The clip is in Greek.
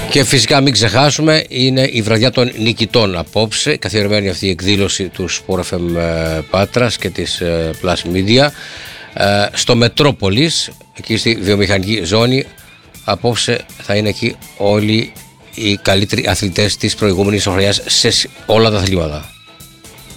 Και φυσικά μην ξεχάσουμε, είναι η βραδιά των νικητών απόψε, καθιερωμένη αυτή η εκδήλωση του Sport FM Πάτρας και της Plus Media στο Μετρόπολης, εκεί στη βιομηχανική ζώνη. Απόψε θα είναι εκεί όλοι οι καλύτεροι αθλητές της προηγούμενης χρονιάς σε όλα τα αθλήματα.